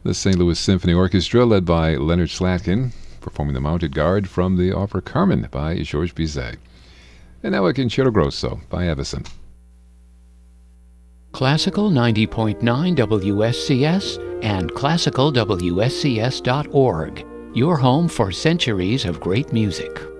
The St. Louis Symphony Orchestra, led by Leonard Slatkin, performing the Mounted Guard from the opera Carmen by Georges Bizet. And now a Concerto Grosso by Evison. Classical 90.9 WSCS and classicalwscs.org, your home for centuries of great music.